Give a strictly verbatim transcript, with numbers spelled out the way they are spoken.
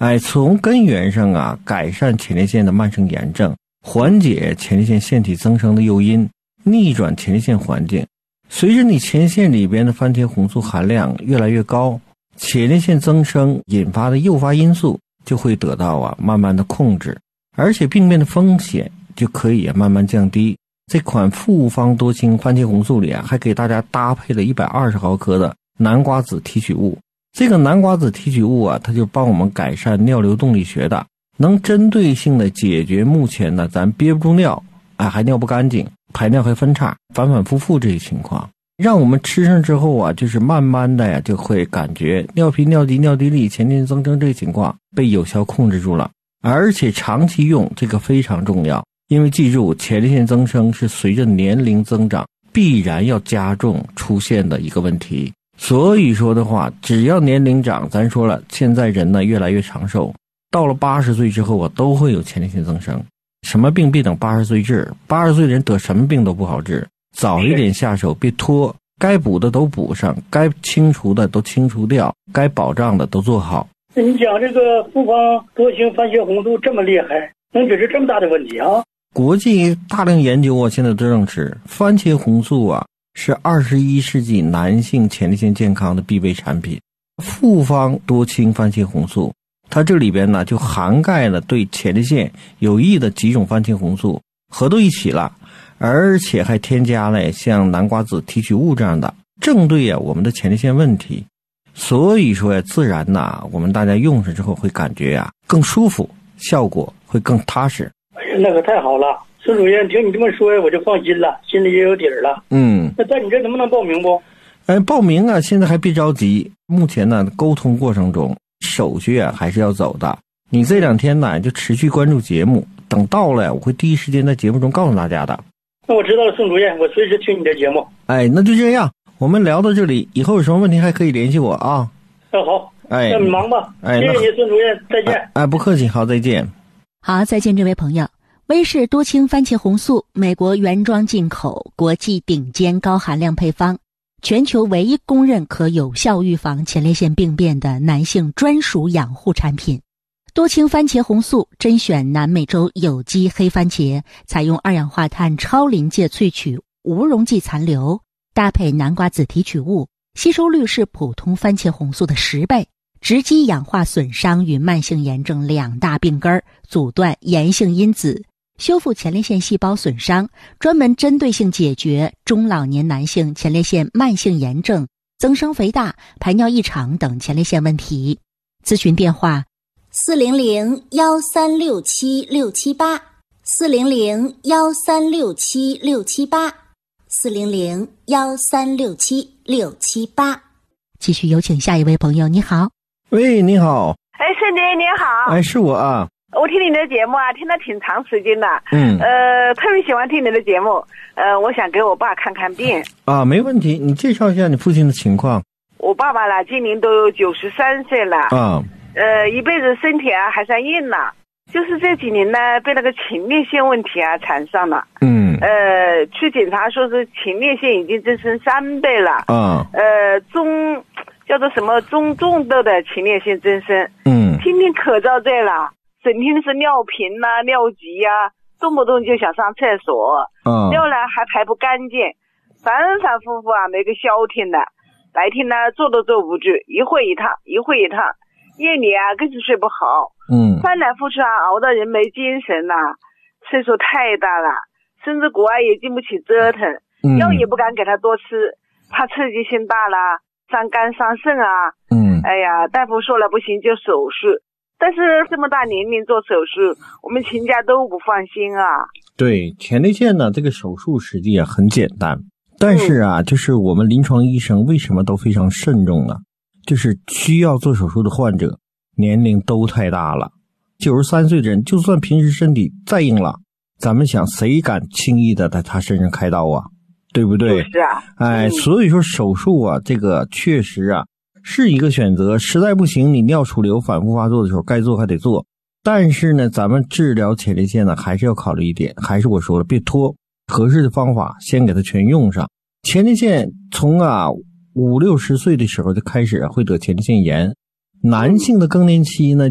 哎，从根源上啊，改善前列腺的慢性炎症，缓解前列腺腺体增生的诱因，逆转前列腺环境。随着你前列腺里边的番茄红素含量越来越高，前列腺增生引发的诱发因素就会得到啊慢慢的控制，而且病变的风险就可以慢慢降低。这款复方多氢番茄红素里啊，还给大家搭配了一百二十毫克的南瓜子提取物。这个南瓜子提取物啊，它就帮我们改善尿流动力学的，能针对性的解决目前呢咱憋不住尿，哎还尿不干净，排尿还分叉，反反复复这些情况。让我们吃上之后啊，就是慢慢的呀就会感觉尿频、尿急、尿滴沥、前列腺增生这个情况被有效控制住了。而且长期用这个非常重要，因为记住前列腺增生是随着年龄增长必然要加重出现的一个问题。所以说的话，只要年龄长，咱说了现在人呢越来越长寿，到了八十岁之后啊都会有前列腺增生。什么病别等八十岁治，八十岁人得什么病都不好治，早一点下手，别拖，该补的都补上，该清除的都清除掉，该保障的都做好。 那你讲这个复方多氢番茄红素这么厉害，能解决这么大的问题啊？ 国际大量研究啊，现在都证实番茄红素啊是二十一世纪男性前列腺健康的必备产品。复方多氢番茄红素，它这里边呢就涵盖了对前列腺有益的几种番茄红素合到一起了，而且还添加了像南瓜子提取物这样的，正对啊我们的前列腺问题。所以说呀，自然呐，我们大家用上之后会感觉呀更舒服，效果会更踏实。 哎呀，那可太好了，孙主任，听你这么说我就放心了，心里也有底儿了。 嗯， 那在你这能不能报名不？ 哎，报名啊，现在还别着急，目前呢沟通过程中，手续啊还是要走的。你这两天呢就持续关注节目，等到了我会第一时间在节目中告诉大家的。 那我知道了，孙主任，我随时听你的节目。 哎，那就这样，我们聊到这里，以后有什么问题还可以联系我啊。 那好， 哎， 那你忙吧。 哎， 谢谢你，孙主任，再见。 哎，哎不客气，好，再见。 好，再见，这位朋友。威氏多氢番茄红素，美国原装进口，国际顶尖高含量配方，全球唯一公认可有效预防前列腺病变的男性专属养护产品。多氢番茄红素甄选南美洲有机黑番茄，采用二氧化碳超临界萃取无溶剂残留，搭配南瓜子提取物，吸收率是普通番茄红素的十倍，直击氧化损伤与慢性炎症两大病根，阻断炎性因子，修复前列腺细胞损伤，专门针对性解决中老年男性前列腺慢性炎症、增生肥大、排尿异常等前列腺问题。咨询电话四零零幺三六七六七八，四零零幺三六七六七八，四零零幺三六七六七八。 继续有请下一位朋友，你好。 喂，你好。 哎，孙姐你好。 哎，是我啊。 我听你的节目啊，听了挺长时间了。 嗯。 呃，特别喜欢听你的节目。呃，我想给我爸看看病。 啊，没问题，你介绍一下你父亲的情况。 我爸爸啦，今年都九十三岁了。 啊。 呃，一辈子身体啊还算硬了，就是这几年呢，被那个前列腺问题啊缠上了。 嗯。 呃，去检查说是前列腺已经增生三倍了。 啊。 呃，中叫做什么中重度的前列腺增生。 嗯。 天天可遭罪了，整天是尿频呐、啊、尿急呀、啊，动不动就想上厕所。 嗯。 尿呢还排不干净，反反复复啊，没个消停的。白天呢坐都坐不住，一会一趟，一会一趟。夜里啊更是睡不好， 嗯， 翻来覆去啊，熬得人没精神呐、啊，岁数太大了，甚至国外也经不起折腾， 嗯， 药也不敢给他多吃，怕刺激性大了，伤肝伤肾啊， 嗯， 哎呀，大夫说了不行就手术，但是这么大年龄做手术，我们全家都不放心啊。 对，前列腺呢，这个手术实际啊很简单，但是啊，嗯、就是我们临床医生为什么都非常慎重啊？就是需要做手术的患者年龄都太大了，九十三岁的人就算平时身体再硬朗，咱们想谁敢轻易的在他身上开刀啊，对不对？ 是啊。 哎、嗯，所以说手术啊这个确实啊是一个选择，实在不行你尿储留反复发作的时候该做还得做，但是呢咱们治疗前列腺呢还是要考虑一点，还是我说了别拖，合适的方法先给它全用上。前列腺从啊五六十岁的时候就开始会得前列腺炎，男性的更年期呢